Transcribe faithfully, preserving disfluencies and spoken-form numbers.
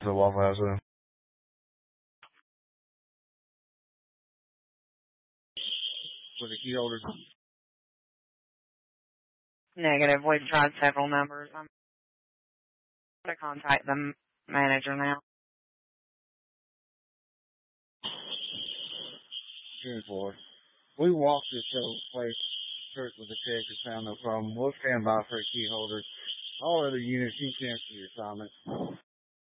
the Waffle House with him. With the key holders. Negative. We've tried several numbers. I'm going to contact the manager now. ten four. We walked this whole place. Church with the check has found no problem. We'll stand by for a key holder. All other units, you can cancel your assignment.